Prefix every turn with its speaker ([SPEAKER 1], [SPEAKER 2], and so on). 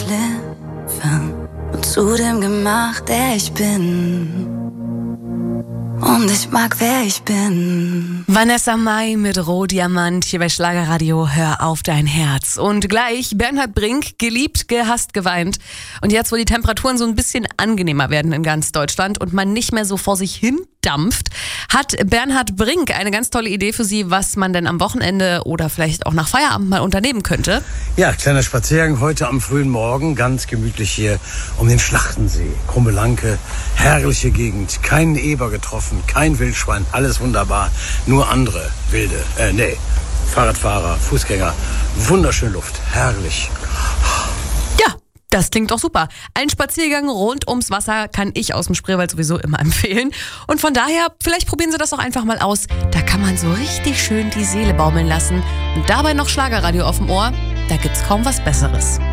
[SPEAKER 1] geschliffen und zu dem gemacht, der ich bin. Und ich mag, wer ich bin.
[SPEAKER 2] Vanessa Mai mit Rohdiamant hier bei Schlagerradio. Hör auf dein Herz. Und gleich Bernhard Brink, geliebt, gehasst, geweint. Und jetzt, wo die Temperaturen so ein bisschen angenehmer werden in ganz Deutschland und man nicht mehr so vor sich hin dampft, hat Bernhard Brink eine ganz tolle Idee für Sie, was man denn am Wochenende oder vielleicht auch nach Feierabend mal unternehmen könnte.
[SPEAKER 3] Ja, kleiner Spaziergang heute am frühen Morgen, ganz gemütlich hier um den Schlachtensee. Krummelanke, herrliche Gegend, keinen Eber getroffen, kein Wildschwein, alles wunderbar, nur andere wilde, Fahrradfahrer, Fußgänger, wunderschöne Luft, herrlich.
[SPEAKER 2] Ja, das klingt doch super. Ein Spaziergang rund ums Wasser kann ich aus dem Spreewald sowieso immer empfehlen. Und von daher, vielleicht probieren Sie das doch einfach mal aus. Da kann man so richtig schön die Seele baumeln lassen und dabei noch Schlagerradio auf dem Ohr. Da gibt's kaum was Besseres.